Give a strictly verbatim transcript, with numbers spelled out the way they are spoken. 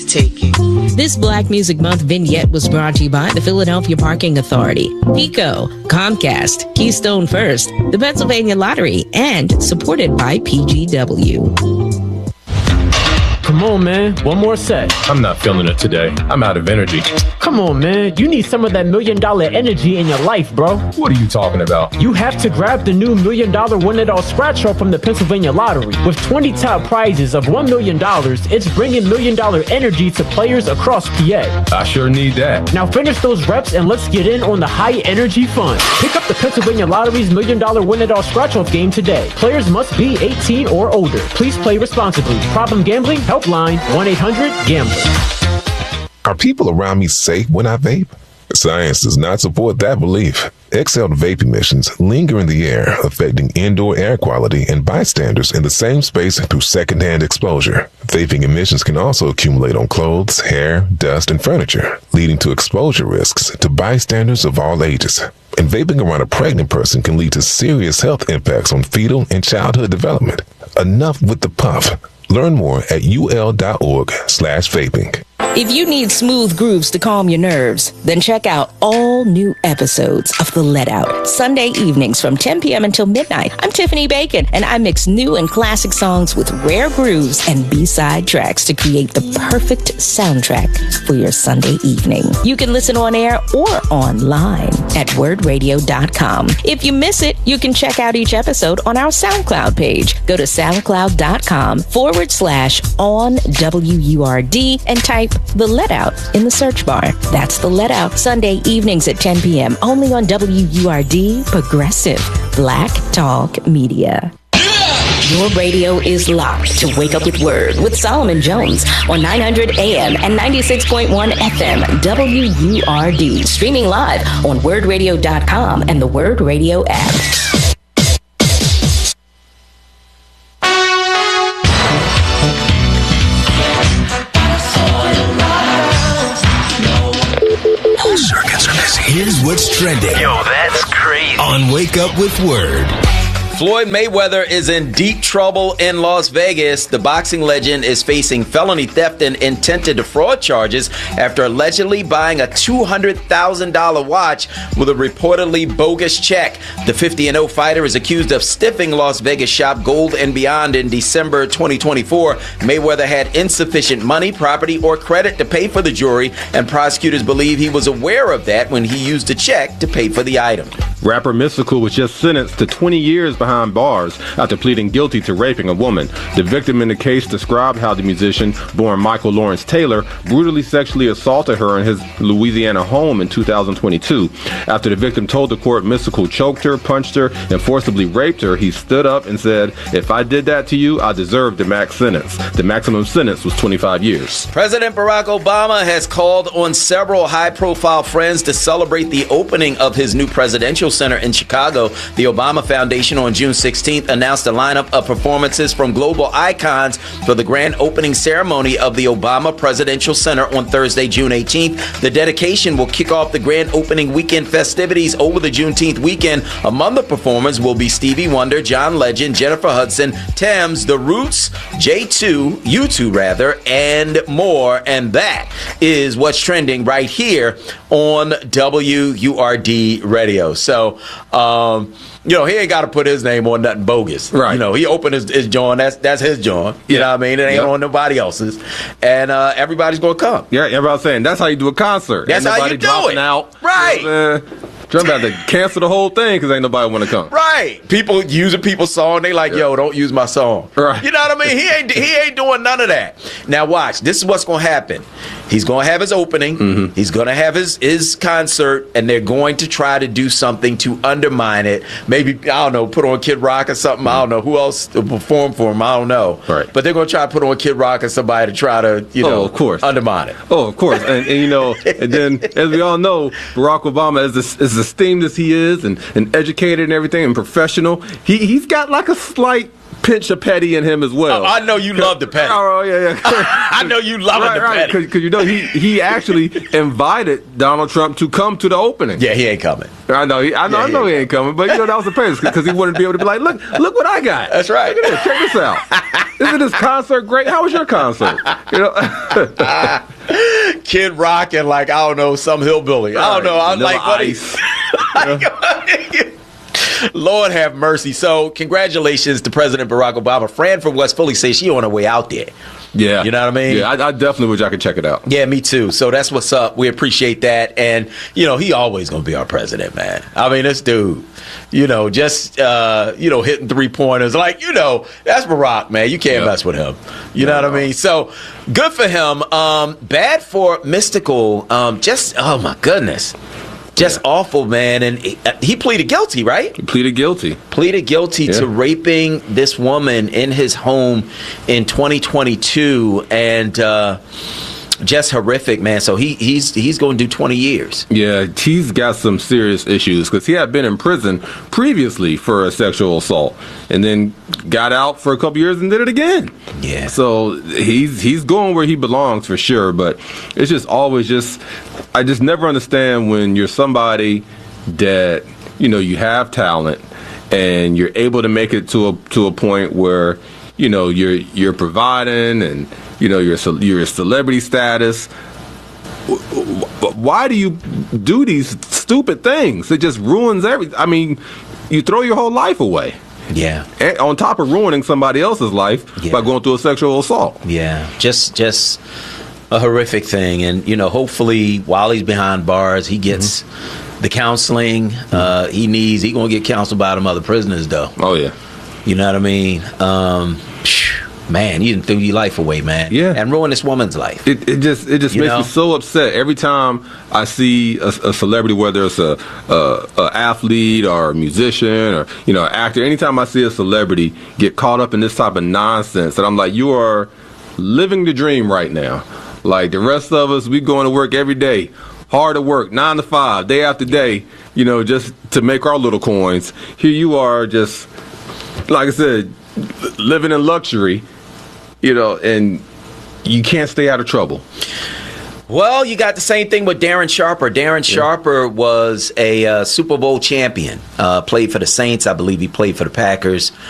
breathtaking. This Black Music Month vignette was brought to you by the Philadelphia Parking Authority, PECO, Comcast, Keystone First, the Pennsylvania Lottery, and supported by P G W. Come on, man. One more set. I'm not feeling it today. I'm out of energy. Come on, man. You need some of that million dollar energy in your life, bro. What are you talking about? You have to grab the new million dollar win-it-all scratch draw from the Pennsylvania Lottery. With twenty top prizes of one million dollars, it's bringing million dollar energy to players across P A. I sure need that. Now finish those reps and let's get in on the high energy fun. Pick up the Pennsylvania Lottery's million dollar win-it-all scratch off game today. Players must be eighteen or older. Please play responsibly. Problem gambling? Helpline one eight hundred gambler. Are people around me safe when I vape? Science does not support that belief. Exhaled vape emissions linger in the air, affecting indoor air quality and bystanders in the same space through secondhand exposure. Vaping emissions can also accumulate on clothes, hair, dust, and furniture, leading to exposure risks to bystanders of all ages. And vaping around a pregnant person can lead to serious health impacts on fetal and childhood development. Enough with the puff. Learn more at ul.org slash vaping. If you need smooth grooves to calm your nerves, then check out all new episodes of The Let Out, Sunday evenings from ten p.m. until midnight. I'm Tiffany Bacon, and I mix new and classic songs with rare grooves and B-side tracks to create the perfect soundtrack for your Sunday evening. You can listen on air or online at word radio dot com. If you miss it, you can check out each episode on our SoundCloud page. Go to soundcloud.com forward slash on W U R D and type The Let Out in the search bar. That's The Let Out, Sunday evenings at ten p.m. only on W U R D, Progressive Black Talk Media. Your radio is locked to Wake Up With Word with Solomon Jones on nine hundred A M and ninety-six point one F M W U R D. Streaming live on word radio dot com and the Word Radio app. Here's what's trending. Yo, that's crazy. On Wake Up With Word. Floyd Mayweather is in deep trouble in Las Vegas. The boxing legend is facing felony theft and intent to defraud charges after allegedly buying a two hundred thousand dollars watch with a reportedly bogus check. The fifty and oh fighter is accused of stiffing Las Vegas shop Gold and Beyond in December twenty twenty-four. Mayweather had insufficient money, property, or credit to pay for the jewelry, and prosecutors believe he was aware of that when he used the check to pay for the item. Rapper Mystical was just sentenced to twenty years behind bars after pleading guilty to raping a woman. The victim in the case described how the musician, born Michael Lawrence Taylor, brutally sexually assaulted her in his Louisiana home in two thousand twenty-two. After the victim told the court Mystical choked her, punched her, and forcibly raped her, he stood up and said, "If I did that to you, I deserve the max sentence." The maximum sentence was twenty-five years. President Barack Obama has called on several high-profile friends to celebrate the opening of his new presidential center in Chicago. The Obama Foundation on June sixteenth announced a lineup of performances from global icons for the grand opening ceremony of the Obama Presidential Center on Thursday, June eighteenth. The dedication will kick off the grand opening weekend festivities over the Juneteenth weekend. Among the performers will be Stevie Wonder, John Legend, Jennifer Hudson, Thames, The Roots, J two, U two rather, and more. And that is what's trending right here on W U R D Radio. So, um, you know, he ain't got to put his name on nothing bogus. Right. You know, he opened his, his joint. That's that's his joint. You Yeah. know what I mean? It ain't Yep. on nobody else's. And uh, everybody's going to come. Yeah, everybody's saying that's how you do a concert. That's ain't how nobody you do dropping it. out. Right. You know what I'm saying? Trump about to cancel the whole thing because ain't nobody want to come. Right. People using people's song. They like, Yeah. yo, don't use my song. Right. You know what I mean? He ain't he ain't doing none of that. Now watch. This is what's going to happen. He's going to have his opening. Mm-hmm. He's going to have his, his concert, and they're going to try to do something to undermine it. Maybe, I don't know, put on Kid Rock or something. I don't know. Who else to perform for him? I don't know. Right. But they're going to try to put on Kid Rock or somebody to try to, you know, Oh, of course. undermine it. Oh, of course. And, and you know, and then as we all know, Barack Obama, as, as esteemed as he is and, and educated and everything and professional, he, he's got like a slight pinch of petty in him as well. Oh, I know you love the petty. Oh, yeah, yeah. I know you love right, the right. petty. Because, you know, he, he actually invited Donald Trump to come to the opening. Yeah, he ain't coming. I know, he, I know, Yeah, I know he he ain't coming, but you know that was the purpose because he wanted to be able to be like, look, look what I got. That's right. Look at this. Check this out. Isn't this concert great? How was your concert? You know, Kid Rock and like I don't know some hillbilly. I don't know. I'm Vanilla like what Ice. he, Lord have mercy. So congratulations to President Barack Obama. Fran from West Philly says she on her way out there. Yeah, You know what I mean? Yeah, I, I definitely wish I could check it out. Yeah, me too. So that's what's up. We appreciate that. And, you know, he always going to be our president, man. I mean, this dude, you know, just, uh, you know, hitting three-pointers. Like, you know, that's Barack, man. You can't Yep. mess with him. You know what I mean? So good for him. Um, bad for Mystical. Um, just, oh, my goodness. Just Yeah. awful, man. And he, uh, he pleaded guilty, right? He pleaded guilty. Pleaded guilty Yeah. to raping this woman in his home in twenty twenty-two, and uh, just horrific, man. So he he's he's going to do twenty years. Yeah, he's got some serious issues because he had been in prison previously for a sexual assault and then got out for a couple years and did it again. Yeah. So he's he's going where he belongs for sure, but it's just always just I just never understand when you're somebody that, you know, you have talent and you're able to make it to a to a point where, you know, you're you're providing and you know you're ce- you're a celebrity status. Why do you do these stupid things? It just ruins everything. I mean, you throw your whole life away. Yeah. And on top of ruining somebody else's life Yeah. by going through a sexual assault. Yeah, just just a horrific thing, and you know, hopefully, while he's behind bars, he gets Mm-hmm. the counseling uh, he needs. He gonna get counseled by them other prisoners, though. Oh yeah. You know what I mean? Um, phew, man, you didn't throw your life away, man. Yeah. And ruin this woman's life. It, it just it just You makes know? me so upset every time I see a, a celebrity, whether it's a, a, a athlete or a musician or you know actor. Anytime I see a celebrity get caught up in this type of nonsense, that I'm like, you are living the dream right now. Like the rest of us, we going to work every day, hard at work, nine to five, day after day. You know, just to make our little coins. Here you are, just like I said, living in luxury. You know, and you can't stay out of trouble. Well, you got the same thing with Darren Sharper. Darren Sharper was a uh, Super Bowl champion. Uh, played for the Saints. I believe he played for the Packers.